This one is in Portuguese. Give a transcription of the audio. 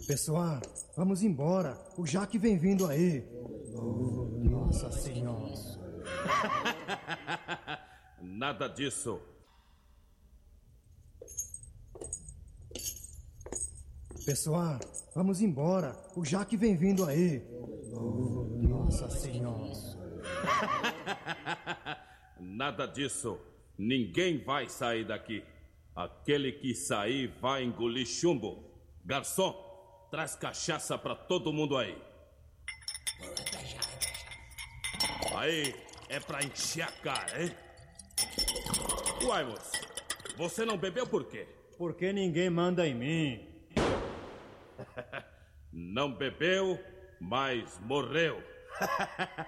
Pessoal, vamos embora. O Jaque vem vindo aí. Oh, Nossa Senhora. Nada disso. Pessoal, vamos embora. O Jaque vem vindo aí. Oh, Nossa Senhora. Nada disso. Ninguém vai sair daqui. Aquele que sair vai engolir chumbo. Garçom, traz cachaça pra todo mundo aí. Aí, é pra encher a cara, hein? Uai, moço, você não bebeu por quê? Porque ninguém manda em mim. Não bebeu, mas morreu.